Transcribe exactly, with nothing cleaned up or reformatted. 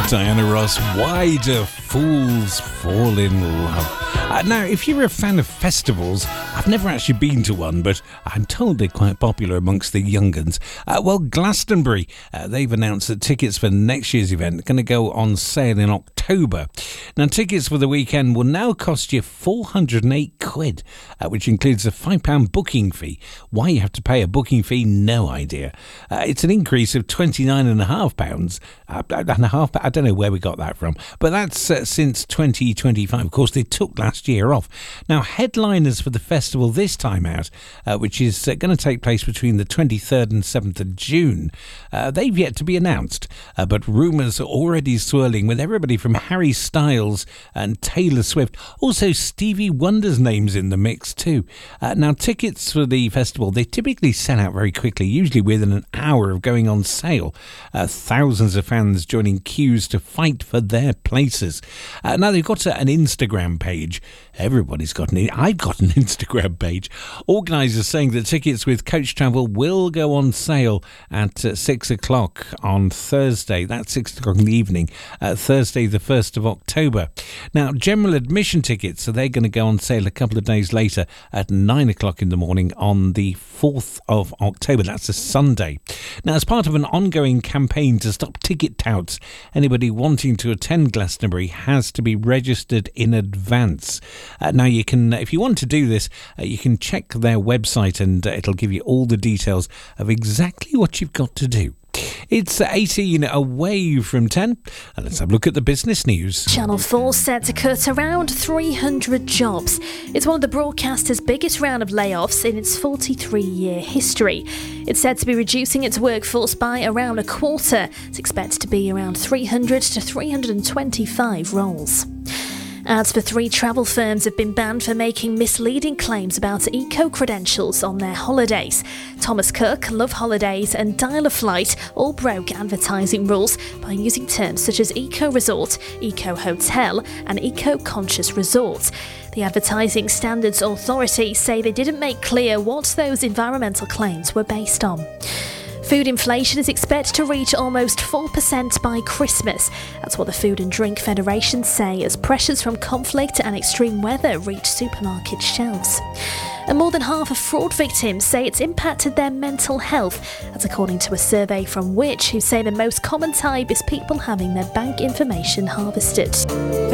Diana Ross, why do fools fall in love? Uh, now, if you're a fan of festivals, I've never actually been to one, but I'm told they're quite popular amongst the young uns. Uh, well, Glastonbury, uh, they've announced that tickets for next year's event are going to go on sale in October. Now, tickets for the weekend will now cost you four hundred eight quid, uh, which includes a five pound booking fee. Why you have to pay a booking fee, no idea. Uh, it's an increase of twenty-nine and a half pounds. Uh, and a half, I don't know where we got that from, but that's uh, since twenty twenty-five. Of course, they took last year off. Now, headliners for the festival this time out, uh, which is uh, going to take place between the twenty-third and seventh of June, uh, they've yet to be announced, uh, but rumours are already swirling with everybody from Harry Styles and Taylor Swift, also Stevie Wonder's names in the mix too. Uh, now, tickets for the festival, they typically sell out very quickly, usually within an hour of going on sale. Uh, thousands of fans joining queues to fight for their places. Uh, now, they've got an Instagram page. Everybody's got an I've got an Instagram page. Organisers saying that tickets with Coach Travel will go on sale at uh, six o'clock on Thursday. That's six o'clock in the evening, uh, Thursday the first of October. Now, general admission tickets, so they're going to go on sale a couple of days later at nine o'clock in the morning on the fourth of October. That's a Sunday. Now, as part of an ongoing campaign to stop ticket touts, anybody wanting to attend Glastonbury has to be registered in advance. Uh, now, you can, if you want to do this, uh, you can check their website and uh, it'll give you all the details of exactly what you've got to do. It's eighteen away from ten. And let's have a look at the business news. Channel four set to cut around three hundred jobs. It's one of the broadcaster's biggest round of layoffs in its forty-three-year history. It's said to be reducing its workforce by around a quarter. It's expected to be around three hundred to three hundred twenty-five roles. Ads for three travel firms have been banned for making misleading claims about eco-credentials on their holidays. Thomas Cook, Love Holidays and Dial-A-Flight all broke advertising rules by using terms such as eco-resort, eco-hotel and eco-conscious resort. The Advertising Standards Authority say they didn't make clear what those environmental claims were based on. Food inflation is expected to reach almost four percent by Christmas. That's what the Food and Drink Federation say as pressures from conflict and extreme weather reach supermarket shelves. And more than half of fraud victims say it's impacted their mental health. That's according to a survey from Which, who say the most common type is people having their bank information harvested.